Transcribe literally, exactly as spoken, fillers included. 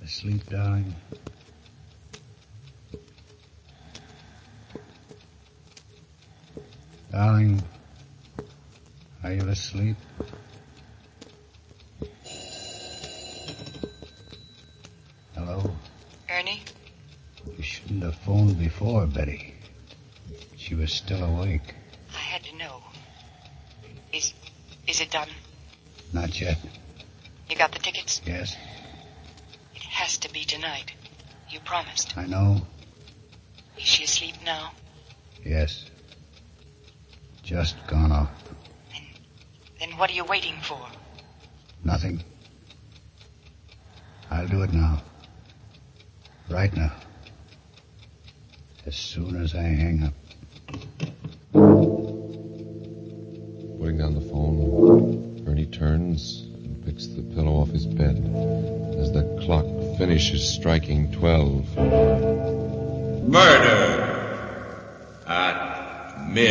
Asleep, darling? Darling, are you asleep? Hello? Ernie? You shouldn't have phoned before, Betty. She was still awake. I had to know. Is... is it done? Not yet. You got the tickets? Yes? It has to be tonight. You promised. I know. Is she asleep now? Yes. Just gone off. Then... then what are you waiting for? Nothing. I'll do it now. Right now. As soon as I hang up. Putting down the phone, Ernie turns and picks the pillow off his bed as the clock finishes striking twelve. Murder!